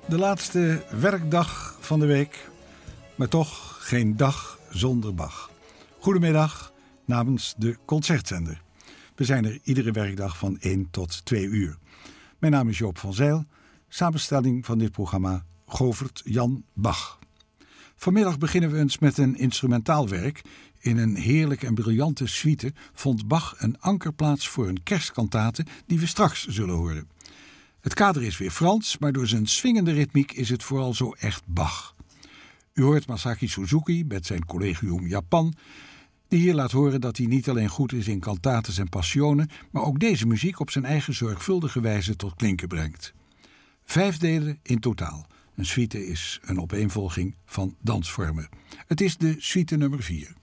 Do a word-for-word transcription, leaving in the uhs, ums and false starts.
De laatste werkdag van de week, maar toch geen dag zonder Bach. Goedemiddag namens de Concertzender. We zijn er iedere werkdag van één tot twee uur. Mijn naam is Joop van Zijl, samenstelling van dit programma Govert Jan Bach. Vanmiddag beginnen we eens met een instrumentaal werk. In een heerlijke en briljante suite vond Bach een ankerplaats voor een kerstkantate die we straks zullen horen. Het kader is weer Frans, maar door zijn swingende ritmiek is het vooral zo echt Bach. U hoort Masaki Suzuki met zijn Collegium Japan, die hier laat horen dat hij niet alleen goed is in cantates en passionen, maar ook deze muziek op zijn eigen zorgvuldige wijze tot klinken brengt. Vijf delen in totaal. Een suite is een opeenvolging van dansvormen. Het is de suite nummer vier.